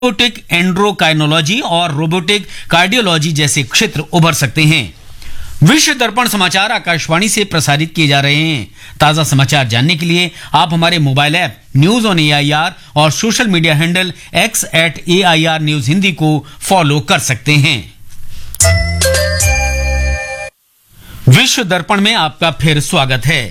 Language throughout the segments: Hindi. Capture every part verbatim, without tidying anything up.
रोबोटिक एंड्रोकाइनोलॉजी और रोबोटिक कार्डियोलॉजी जैसे क्षेत्र उभर सकते हैं। विश्व दर्पण समाचार आकाशवाणी से प्रसारित किए जा रहे हैं। ताजा समाचार जानने के लिए आप हमारे mobile app news on AIR और social media handle x eight AIR news Hindi को फॉलो कर सकते हैं। विश्व दर्पण में आपका फिर स्वागत है।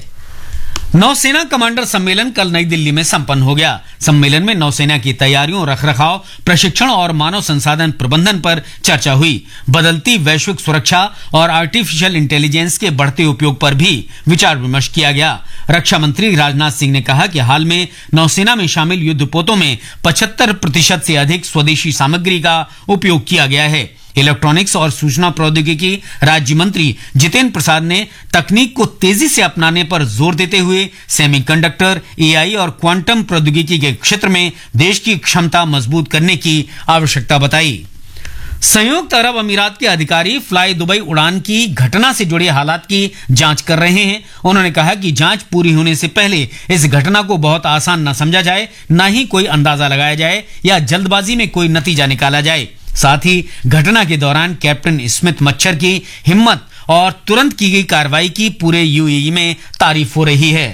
नौसेना कमांडर सम्मेलन कल नई दिल्ली में संपन्न हो गया। सम्मेलन में नौसेना की तैयारियों, रखरखाव, प्रशिक्षण और मानव संसाधन प्रबंधन पर चर्चा हुई। बदलती वैश्विक सुरक्षा और आर्टिफिशियल इंटेलिजेंस के बढ़ते उपयोग पर भी विचार विमर्श किया गया। रक्षा मंत्री राजनाथ सिंह ने कहा कि हाल में नौसेना में शामिल युद्धपोतों में पचहत्तर प्रतिशत से अधिक स्वदेशी सामग्री का उपयोग किया गया है। इलेक्ट्रॉनिक्स और सूचना प्रौद्योगिकी राज्य मंत्री जितेंद्र प्रसाद ने तकनीक को तेजी से अपनाने पर जोर देते हुए सेमीकंडक्टर, एआई और क्वांटम प्रौद्योगिकी के क्षेत्र में देश की क्षमता मजबूत करने की आवश्यकता बताई। संयुक्त अरब अमीरात के अधिकारी फ्लाई दुबई उड़ान की घटना से जुड़े हालात की जांच कर रहे हैं। उन्होंने कहा कि जांच पूरी होने से पहले इस घटना को बहुत आसान न समझा जाए, न ही कोई अंदाजा लगाया जाए या जल्दबाजी में कोई नतीजा निकाला जाए। साथ ही घटना के दौरान कैप्टन स्मिथ मच्छर की हिम्मत और तुरंत की गई कार्रवाई की पूरे यूएई में तारीफ हो रही है।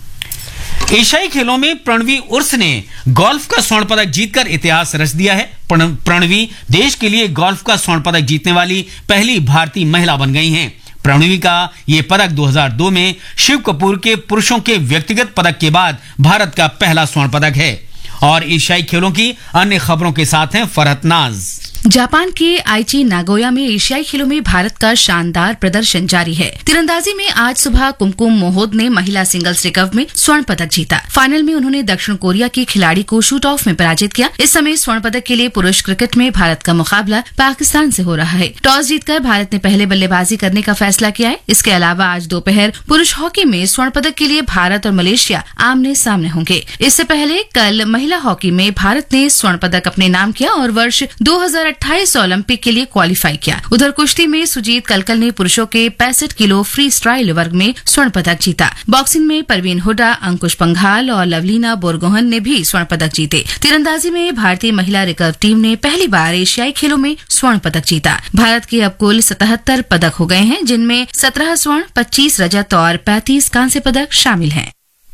एशियाई खेलों में प्रणवी उर्स ने गोल्फ का स्वर्ण पदक जीतकर इतिहास रच दिया है। प्रणवी देश के लिए गोल्फ का स्वर्ण पदक जीतने वाली पहली भारतीय महिला बन गई हैं। प्रणवी का ये पदक दो हज़ार दो में शिव कपूर के पुरुषों के व्यक्तिगत पदक के बाद भारत का पहला स्वर्ण पदक है। और एशियाई खेलों की अन्य खबरों के साथ हैं फरहत नाज। जापान के आईची नागोया में एशियाई खेलों में भारत का शानदार प्रदर्शन जारी है। तीरंदाजी में आज सुबह कुमकुम मोहोद ने महिला सिंगल्स रिकर्व में स्वर्ण पदक जीता। फाइनल में उन्होंने दक्षिण कोरिया की खिलाड़ी को शूट ऑफ में पराजित किया। इस समय स्वर्ण पदक के लिए पुरुष क्रिकेट में भारत का मुकाबला पाकिस्तान से हो रहा है। टॉस जीतकर भारत ने पहले बल्लेबाजी करने का फैसला किया है। इसके अलावा आज दोपहर पुरुष हॉकी में स्वर्ण पदक के लिए भारत और मलेशिया आमने सामने होंगे। इससे पहले कल महिला हॉकी में भारत ने स्वर्ण पदक अपने नाम किया और वर्ष दो हजार अट्ठाईस ओलंपिक के लिए क्वालिफाई किया। उधर कुश्ती में सुजीत कलकल ने पुरुषों के पैंसठ किलो फ्री स्टाइल वर्ग में स्वर्ण पदक जीता। बॉक्सिंग में परवीन हुड्डा, अंकुश पंघाल और लवलीना बोरगोहन ने भी स्वर्ण पदक जीते। तीरंदाजी में भारतीय महिला रिकर्व टीम ने पहली बार एशियाई खेलों में स्वर्ण पदक जीता। भारत के अब कुल सतहत्तर पदक हो गए हैं, जिनमें सत्रह स्वर्ण, पच्चीस रजत और पैंतीस कांस्य पदक शामिल हैं।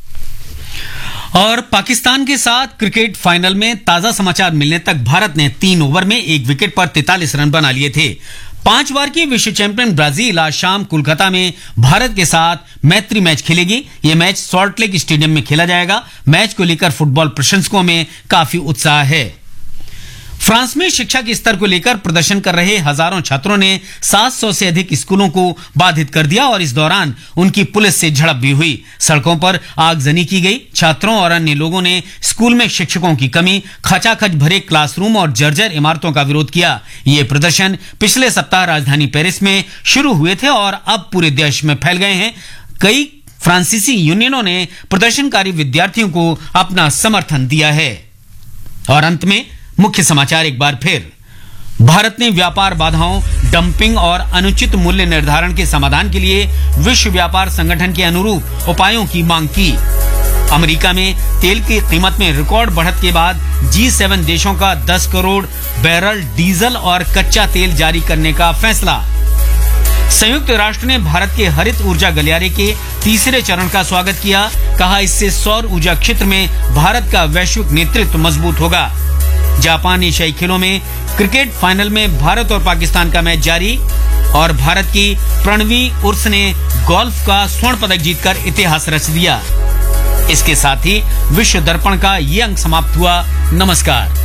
और पाकिस्तान के साथ क्रिकेट फाइनल में ताजा समाचार मिलने तक भारत ने तीन ओवर में एक विकेट पर तैंतालीस रन बना लिए थे। पांच बार की विश्व चैंपियन ब्राजील आज शाम कोलकाता में भारत के साथ मैत्री मैच खेलेगी। यह मैच सॉल्ट लेक स्टेडियम में खेला जाएगा। मैच को लेकर फुटबॉल प्रशंसकों में काफी उत्साह है। फ्रांस में शिक्षा के स्तर को लेकर प्रदर्शन कर रहे हजारों छात्रों ने सात सौ से अधिक स्कूलों को बाधित कर दिया और इस दौरान उनकी पुलिस से झड़प भी हुई। सड़कों पर आगजनी की गई। छात्रों और अन्य लोगों ने स्कूल में शिक्षकों की कमी, खचाखच भरे क्लासरूम और जर्जर इमारतों का विरोध किया। ये प्रदर्शन पिछले सप्ताह राजधानी पेरिस में शुरू हुए थे और अब पूरे देश में फैल गए हैं। कई फ्रांसीसी यूनियनों ने प्रदर्शनकारी विद्यार्थियों को अपना समर्थन दिया है। और अंत में मुख्य समाचार एक बार फिर। भारत ने व्यापार बाधाओं, डंपिंग और अनुचित मूल्य निर्धारण के समाधान के लिए विश्व व्यापार संगठन के अनुरूप उपायों की मांग की। अमेरिका में तेल की कीमत में रिकॉर्ड बढ़त के बाद जी सेवन देशों का दस करोड़ बैरल डीजल और कच्चा तेल जारी करने का फैसला। संयुक्त राष्ट्र ने भारत के हरित ऊर्जा गलियारे के तीसरे चरण का स्वागत किया। कहा, इससे सौर ऊर्जा क्षेत्र में भारत का वैश्विक नेतृत्व मजबूत होगा। जापान एशियाई खेलों में क्रिकेट फाइनल में भारत और पाकिस्तान का मैच जारी। और भारत की प्रणवी उर्स ने गोल्फ का स्वर्ण पदक जीतकर इतिहास रच दिया। इसके साथ ही विश्व दर्पण का ये अंक समाप्त हुआ। नमस्कार।